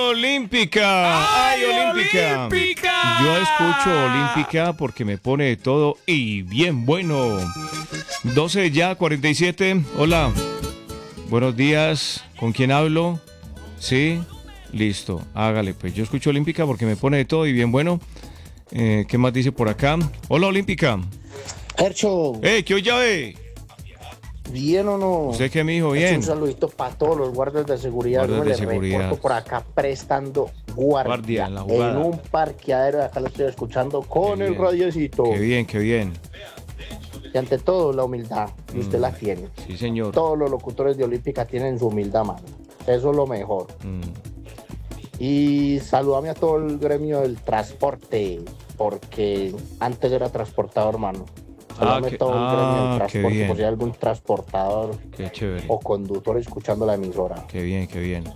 Olímpica! ¡Ay, Olímpica! Yo escucho Olímpica porque me pone de todo y bien bueno. 12 ya, 47. Hola. Buenos días. ¿Con quién hablo? Sí. Listo. Hágale, pues. Yo escucho Olímpica porque me pone de todo y bien bueno. ¿Qué más dice por acá? Hola, Olímpica. Hercho. ¿Qué hoy ya ve? ¿Bien o no? ¿Usted qué, mijo? Bien. Un saludito para todos los guardias de seguridad. Guardias de seguridad. Reporto por acá prestando guardia En la jugada. en un parqueadero. Acá lo estoy escuchando con el radiocito. Qué bien, qué bien. Y ante todo, la humildad. Y usted la tiene. Sí, señor. Todos los locutores de Olímpica tienen su humildad, mano. Eso es lo mejor. Y saludame a todo el gremio del transporte. Porque antes era transportador, mano. Saludame a todo el gremio del transporte. Por si hay algún transportador o conductor escuchando la emisora. Qué bien, qué bien.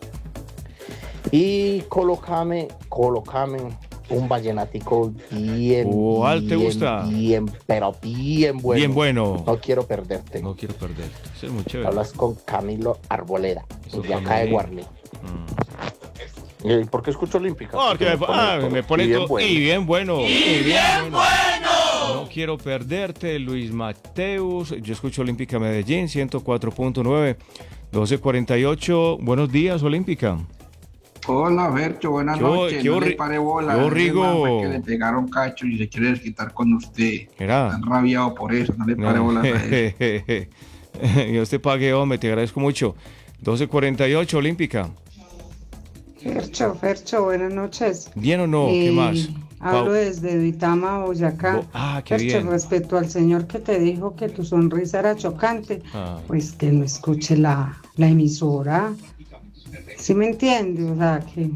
Y colócame un vallenatico bien, ¿Cuál te gusta? Bien, pero bien bueno. Bien bueno. No quiero perderte. No quiero perderte. Eso es muy chévere. Hablas con Camilo Arboleda, de acá de Guarne. ¿Y por qué escucho Olímpica? Porque me pone todo bueno. y bien bueno. ¡Y bien bueno! No quiero perderte, Luis Mateus. Yo escucho Olímpica Medellín, 104.9, 12:48. Buenos días, Olímpica. Hola, Bercho, buenas noches. No le pare bola. Yo, Rigo. Fue que le pegaron cacho y se quiere desquitar con usted. ¿Era? Están rabiado por eso, no le pare bola a eso. Dios te pague, hombre, te agradezco mucho. 12:48, Olímpica. Fercho, buenas noches. ¿Bien o no? ¿Qué más? Hablo desde Duitama, Boyacá. Qué Fercho, bien. respecto al señor que te dijo que tu sonrisa era chocante, pues que no escuche la emisora. ¿Sí me entiendes? O sea, que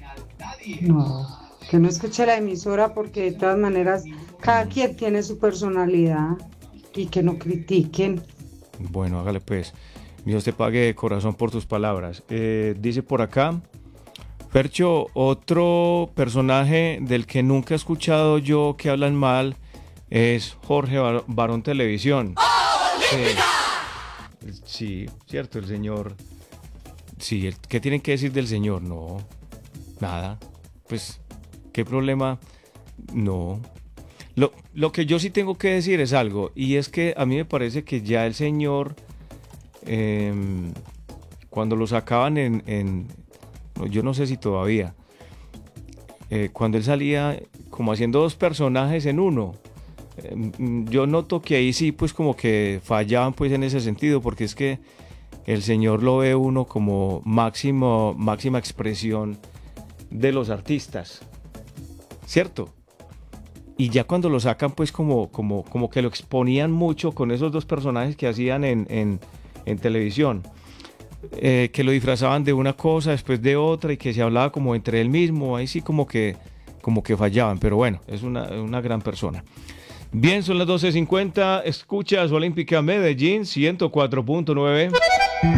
no escuche la emisora porque de todas maneras cada quien tiene su personalidad y que no critiquen. Bueno, hágale pues. Dios te pague de corazón por tus palabras. Dice por acá, Fercho, otro personaje del que nunca he escuchado yo que hablan mal es Jorge Barón Televisión. Sí, cierto, el señor. Sí, ¿qué tienen que decir del señor? No, nada. Pues, ¿qué problema? No. Lo que yo sí tengo que decir es algo, y es que a mí me parece que ya el señor, cuando lo sacaban yo no sé si todavía, cuando él salía como haciendo dos personajes en uno, yo noto que ahí sí pues como que fallaban pues en ese sentido, porque es que el señor lo ve uno como máxima expresión de los artistas, ¿cierto? Y ya cuando lo sacan pues como que lo exponían mucho con esos dos personajes que hacían en televisión, que lo disfrazaban de una cosa después de otra y que se hablaba como entre él mismo, ahí sí como que fallaban, pero bueno, es una gran persona. Bien, son las 12:50, escuchas Olímpica Medellín, 104.9.